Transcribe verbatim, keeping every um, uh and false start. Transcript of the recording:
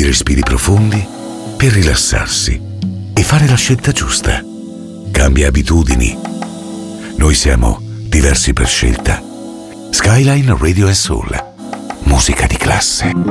di respiri profondi per rilassarsi e fare la scelta giusta. Cambia abitudini. Noi siamo diversi per scelta. Skyline Radio and Soul. Musica di classe.